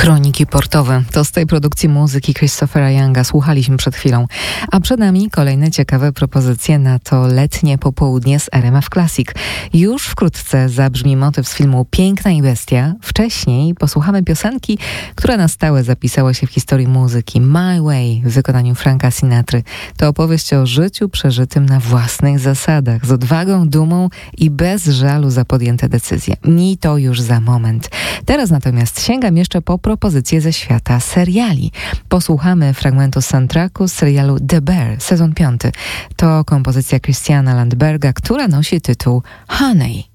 Kroniki portowe. To z tej produkcji muzyki Christophera Younga słuchaliśmy przed chwilą. A przed nami kolejne ciekawe propozycje na to letnie popołudnie z RMF Classic. Już wkrótce zabrzmi motyw z filmu Piękna i Bestia. Wcześniej posłuchamy piosenki, która na stałe zapisała się w historii muzyki. My Way w wykonaniu Franka Sinatry. To opowieść o życiu przeżytym na własnych zasadach, z odwagą, dumą i bez żalu za podjęte decyzje. I to już za moment. Teraz natomiast sięgam jeszcze po propozycje ze świata seriali. Posłuchamy fragmentu soundtracku z serialu The Bear, sezon 5. To kompozycja Christiana Landberga, która nosi tytuł Honey.